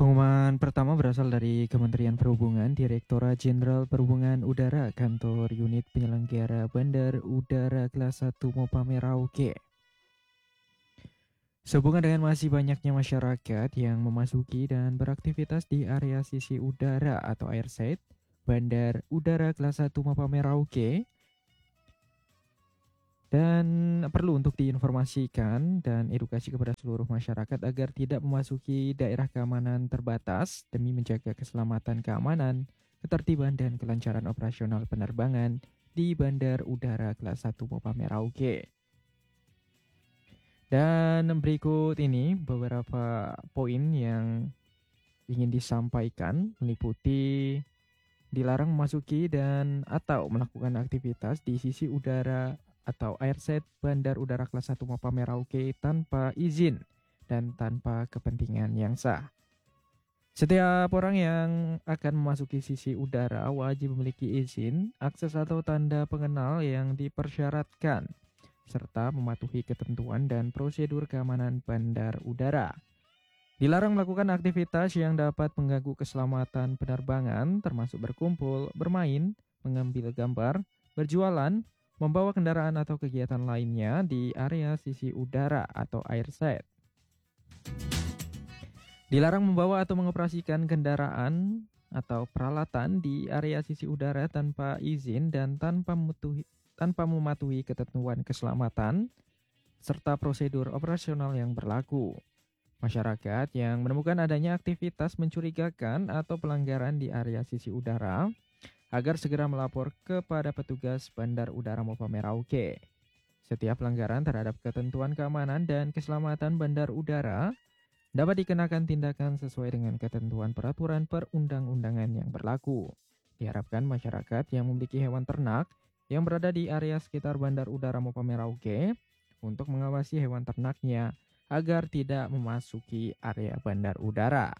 Pengumuman pertama berasal dari Kementerian Perhubungan, Direktorat Jenderal Perhubungan Udara, Kantor Unit Penyelenggara Bandar Udara Kelas 1 Mopa Merauke. Sehubungan dengan masih banyaknya masyarakat yang memasuki dan beraktivitas di area sisi udara atau airside, Bandar Udara Kelas 1 Mopa Merauke, dan perlu untuk diinformasikan dan edukasi kepada seluruh masyarakat agar tidak memasuki daerah keamanan terbatas demi menjaga keselamatan keamanan, ketertiban dan kelancaran operasional penerbangan di Bandar Udara Kelas 1 Mopa Merauke. Dan berikut ini beberapa poin yang ingin disampaikan meliputi dilarang memasuki dan atau melakukan aktivitas di sisi udara atau airside Bandar Udara Kelas 1 Mopa Merauke tanpa izin dan tanpa kepentingan yang sah. Setiap orang yang akan memasuki sisi udara wajib memiliki izin, akses atau tanda pengenal yang dipersyaratkan, serta mematuhi ketentuan dan prosedur keamanan bandar udara. Dilarang melakukan aktivitas yang dapat mengganggu keselamatan penerbangan, termasuk berkumpul, bermain, mengambil gambar, berjualan, membawa kendaraan atau kegiatan lainnya di area sisi udara atau airside. Dilarang membawa atau mengoperasikan kendaraan atau peralatan di area sisi udara tanpa izin dan tanpa mematuhi ketentuan keselamatan serta prosedur operasional yang berlaku. Masyarakat yang menemukan adanya aktivitas mencurigakan atau pelanggaran di area sisi udara agar segera melapor kepada petugas Bandar Udara Mopa Merauke. Setiap pelanggaran terhadap ketentuan keamanan dan keselamatan bandar udara dapat dikenakan tindakan sesuai dengan ketentuan peraturan perundang-undangan yang berlaku. Diharapkan masyarakat yang memiliki hewan ternak yang berada di area sekitar Bandar Udara Mopa Merauke untuk mengawasi hewan ternaknya agar tidak memasuki area bandar udara.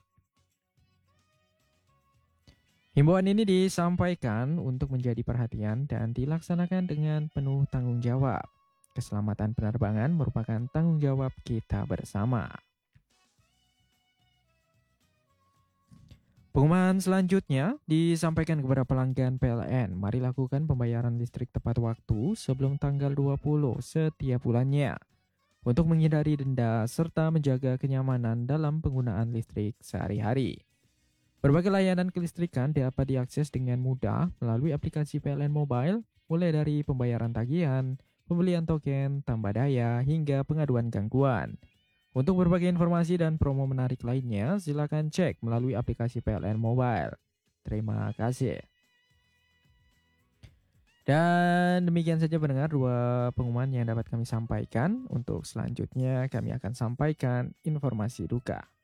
Himbauan ini disampaikan untuk menjadi perhatian dan dilaksanakan dengan penuh tanggung jawab. Keselamatan penerbangan merupakan tanggung jawab kita bersama. Pengumuman selanjutnya disampaikan kepada pelanggan PLN. Mari lakukan pembayaran listrik tepat waktu sebelum tanggal 20 setiap bulannya untuk menghindari denda serta menjaga kenyamanan dalam penggunaan listrik sehari-hari. Berbagai layanan kelistrikan dapat diakses dengan mudah melalui aplikasi PLN Mobile, mulai dari pembayaran tagihan, pembelian token, tambah daya, hingga pengaduan gangguan. Untuk berbagai informasi dan promo menarik lainnya, silakan cek melalui aplikasi PLN Mobile. Terima kasih. Dan demikian saja pendengar dua pengumuman yang dapat kami sampaikan. Untuk selanjutnya kami akan sampaikan informasi duka.